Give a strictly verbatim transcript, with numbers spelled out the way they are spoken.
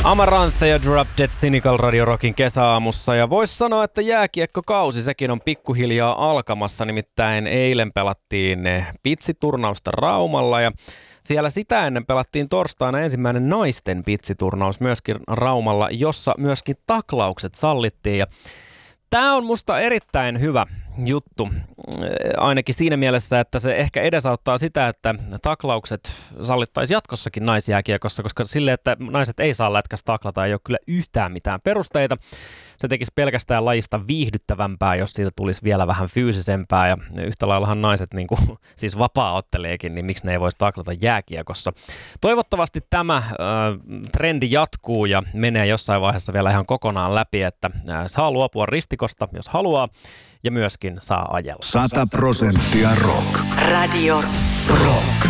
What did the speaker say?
Amaranth ja Drop Dead Cynical Radio Rockin kesäaamussa. Ja vois sanoa, että jääkiekkokausi sekin on pikkuhiljaa alkamassa. Nimittäin eilen pelattiin pitsiturnausta Raumalla ja vielä sitä ennen pelattiin torstaina ensimmäinen naisten pitsiturnaus myöskin Raumalla, jossa myöskin taklaukset sallittiin. Ja tämä on musta erittäin hyvä juttu, ainakin siinä mielessä, että se ehkä edesauttaa sitä, että taklaukset sallittaisiin jatkossakin naisjääkiekossa, koska sille, että naiset ei saa lätkästä taklata, ei ole kyllä yhtään mitään perusteita. Se tekisi pelkästään lajista viihdyttävämpää, jos siitä tulisi vielä vähän fyysisempää, ja yhtä laillahan naiset niin kuin, siis vapaa-otteleekin, niin miksi ne ei voisi taklata jääkiekossa. Toivottavasti tämä äh, trendi jatkuu ja menee jossain vaiheessa vielä ihan kokonaan läpi, että äh, saa luopua ristikosta, jos haluaa, ja myöskin saa ajella. Sata prosenttia rock. Radio Rock.